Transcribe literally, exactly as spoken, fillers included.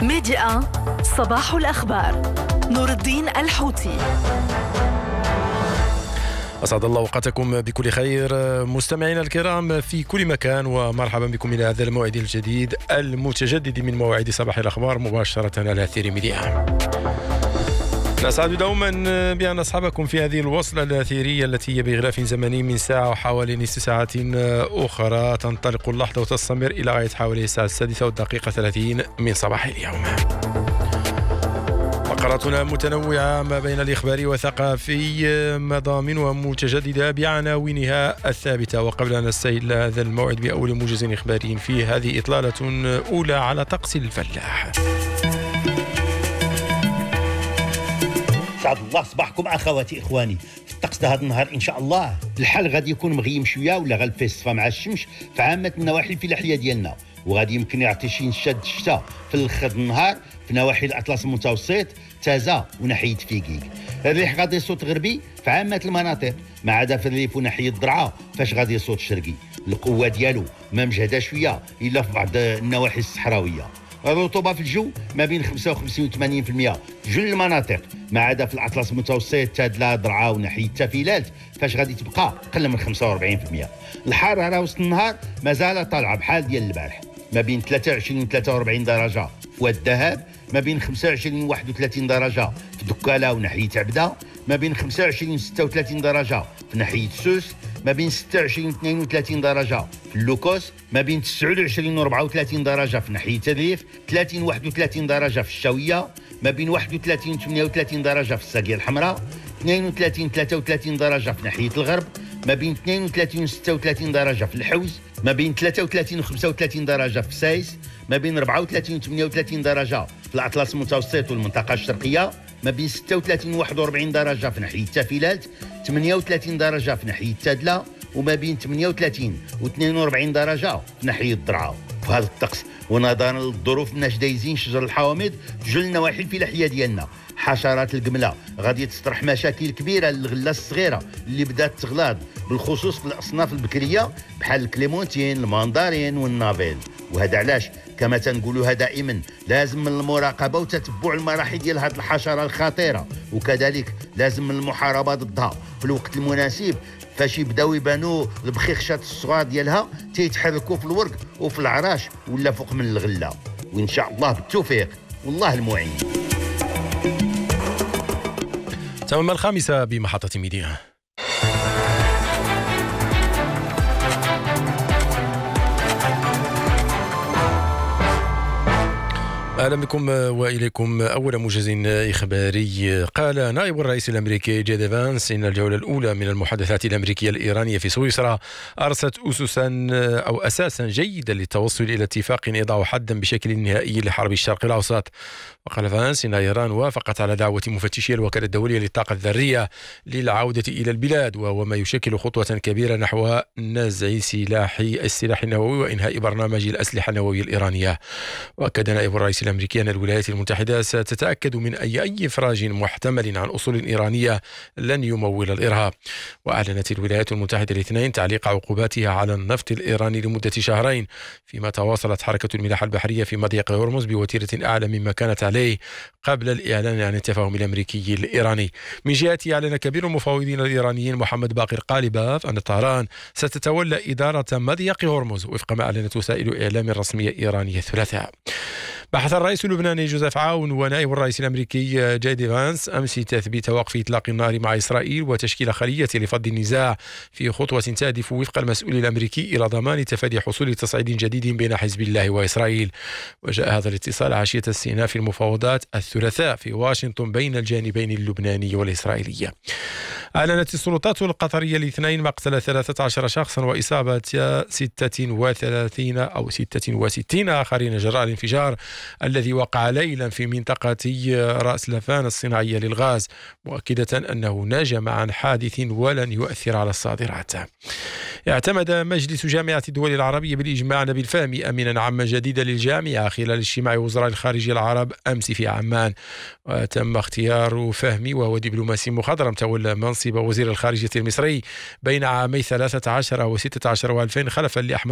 ميديا صباح الأخبار. نور الدين الحوتي. أسعد الله أوقاتكم بكل خير مستمعينا الكرام في كل مكان، ومرحبا بكم إلى هذا الموعد الجديد المتجدد من موعد صباح الأخبار مباشرة على أثير ميديا. نسعد دوما بأن أصحابكم في هذه الوصلة الأثيرية التي هي بغلاف زمني من ساعة وحوالي نصف ساعة أخرى تنطلق اللحظة وتستمر إلى غاية حوالي الساعة السادسة والدقيقة ثلاثين من صباح اليوم. فقراتنا متنوعة ما بين الإخباري والثقافي، مضامنها متجددة بعناوينها الثابتة. وقبل أن نستهل هذا الموعد بأول موجز إخباري فيه، هذه إطلالة أولى على طقس الفلاح. سعد الله صباحكم اخواتي اخواني. في الطقس هذا النهار ان شاء الله الحال غادي يكون مغيم شويه ولا غالفيه الصفا مع الشمس في عامه النواحي الفلاحيه ديالنا، وغادي يمكن يعطي شي نشاد الشتاء في الاخر النهار في نواحي الاطلس المتوسط تازا وناحيه فيكيك. الريح غادي يصوت غربي في عامه المناطق ما عدا في الريف وناحيه الضرعه فاش غادي يصوت شرقي. القوه ديالو ما مجهده شويه الا في بعض النواحي الصحراويه. الرطوبة في الجو ما بين خمسة وخمسين و ثمانين بالمئة في جل المناطق ما عدا في الأطلس المتوسط تادلا ضرعا وناحية التافيلات فاش غادي تبقى أقل من خمسة وأربعين بالمئة. الحرارة وسط النهار مازال طالعة بحال ديال البارح ما بين ثلاثة وعشرين و ثلاثة وأربعين درجة في واد الذهب، ما بين خمسة وعشرين و واحد وثلاثين درجة في دكالة وناحية عبدة، ما بين خمسة وعشرين و ستة وثلاثين درجة في ناحية سوس، ما بين ستة وعشرين و اثنين وثلاثين درجة في اللوكوس، ما بين تسعة وعشرين و أربعة وثلاثين درجة في ناحية الريف، ثلاثين و واحد وثلاثين درجة في الشاوية، ما بين واحد وثلاثين و ثمانية وثلاثين درجة في الساقية الحمراء، اثنين وثلاثين و ثلاثة وثلاثين درجة في ناحية الغرب، ما بين اثنين وثلاثين و ستة وثلاثين درجة في الحوز، ما بين ثلاثة وثلاثين و خمسة وثلاثين درجة في سايس، ما بين أربعة وثلاثين و ثمانية وثلاثين درجة في الأطلس المتوسط والمنطقة الشرقية، ما بين ستة وثلاثين و واحد وأربعين درجة في ناحية التافيلات، ثمانية وثلاثين درجة في ناحية تادلا، وما بين ثمانية وثلاثين و اثنين وأربعين درجة في ناحية الضرعا. في هذا الطقس ونظرا للظروف الناس دايزين شجر الحوامض في جل النواحي الفلاحية ديالنا، حشرات القملة غادي تطرح مشاكل كبيرة للغلة الصغيرة اللي بدات تغلاض بالخصوص في الأصناف البكرية بحال الكليمونتين الماندارين والنافيل. وهذا علاش كما تنقولوها دائما لازم من المراقبة وتتبع المراحل ديال هذه الحشرة الخطيرة، وكذلك لازم من المحاربة ضدها في الوقت المناسب فاش يبداو يبانوا البخيخشات الصغار ديالها تيتحركوا في الورق وفي العراش ولا فوق من الغله. وان شاء الله بالتوفيق والله المعين. تمام الخامسة بمحطة ميديا. أهلا بكم وإليكم أول موجز إخباري. قال نائب الرئيس الأمريكي جي دي فانس إن الجولة الأولى من المحادثات الأمريكية الإيرانية في سويسرا أرست أسسا أو أساسا جيدا للتوصل إلى اتفاق يضع حدا بشكل نهائي لحرب الشرق الأوسط. وقال فانس إن إيران وافقت على دعوة مفتشي الوكالة الدولية للطاقة الذرية للعودة إلى البلاد، وهو ما يشكل خطوة كبيرة نحو نزع سلاح السلاح النووي وإنهاء برنامج الأسلحة النووية الإيرانية. وأكد نائب الرئيس الأمريكي أن الولايات المتحدة ستتأكد من أي أي إفراج محتمل عن أصول إيرانية لن يمول الإرهاب. وأعلنت الولايات المتحدة الاثنين تعليق عقوباتها على النفط الإيراني لمدة شهرين، فيما تواصلت حركة الملاحة البحرية في مضيق هرمز بوتيرة أعلى مما كانت عليه قبل الإعلان عن التفاهم الأمريكي الإيراني. من جهته أعلن كبير المفاوضين الإيرانيين محمد باقر قالباف أن طهران ستتولى إدارة مضيق هرمز وفق ما أعلنت وسائل إعلام رسمية إيرانية الثلاثاء. بحث الرئيس اللبناني جوزيف عاون ونائب الرئيس الأمريكي جي دي فانس أمس تثبيت وقف إطلاق النار مع إسرائيل وتشكيل خلية لفض النزاع في خطوة تهدف وفق المسؤول الأمريكي إلى ضمان تفادي حصول تصعيد جديد بين حزب الله وإسرائيل. وجاء هذا الاتصال عشية استئناف المفاوضات الثلاثاء في واشنطن بين الجانبين اللبناني والإسرائيلي. أعلنت السلطات القطرية الاثنين مقتل ثلاثة عشر شخصا وإصابة ستة وثلاثين أو ستة وستين آخرين جراء الانفجار الذي وقع ليلا في منطقة رأس لفان الصناعية للغاز، مؤكدة أنه نجم عن حادث ولن يؤثر على الصادرات. اعتمد مجلس جامعة الدول العربية بالإجماع نبيل فهمي أمينا عاما جديدا للجامعة خلال اجتماع وزراء الخارجية العرب أمس في عمان. وتم اختيار فهمي وهو دبلوماسي مخضرم تولى منصب وزير الخارجية المصري بين عامي ثلاثة عشر وستة عشر وألفين خلفا لأحمد